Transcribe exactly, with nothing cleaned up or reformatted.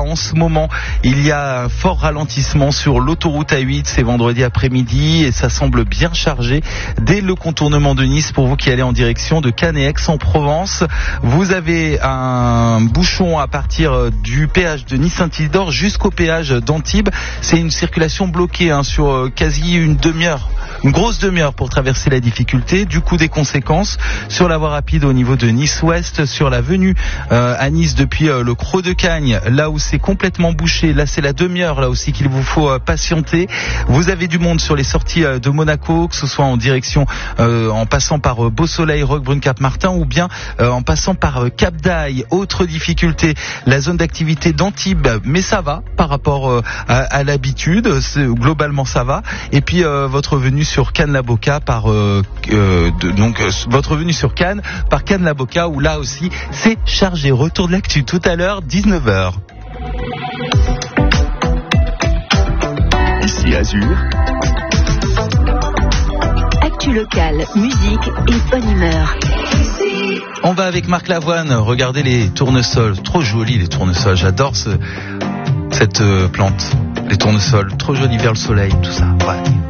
en ce moment, il y a un fort ralentissement sur l'autoroute A huit, c'est vendredi après-midi et ça semble bien chargé dès le contournement de Nice pour vous qui allez en direction de Cannes et Aix-en-Provence. Vous avez un bouchon à partir du péage de Nice-Saint-Isidore jusqu'au péage d'Antibes. C'est une circulation bloquée hein, sur quasi une demi-heure. Une grosse demi-heure pour traverser la difficulté. Du coup, des conséquences sur la voie rapide au niveau de Nice-Ouest, sur la venue euh, à Nice depuis euh, le Creux de Cagnes, là où c'est complètement bouché. Là, c'est la demi-heure, là aussi qu'il vous faut euh, patienter. Vous avez du monde sur les sorties euh, de Monaco, que ce soit en direction, euh, en passant par euh, Beau-Soleil, Roquebrune, Cap-Martin, ou bien euh, en passant par euh, Cap d'Aille. Autre difficulté, la zone d'activité d'Antibes, mais ça va par rapport euh, à, à l'habitude. C'est, globalement, ça va. Et puis euh, votre venue sur Cannes-la-Boca par euh, euh, de, donc euh, votre venue sur Cannes par Cannes-la-Boca où là aussi c'est chargé. Retour de l'actu tout à l'heure, dix-neuf heures. Ici Azur. Actu locale, musique et bonne humeur. On va avec Marc Lavoine. Regardez les tournesols, trop jolis les tournesols. J'adore ce, cette euh, plante, les tournesols, trop jolis vers le soleil, tout ça. Ouais.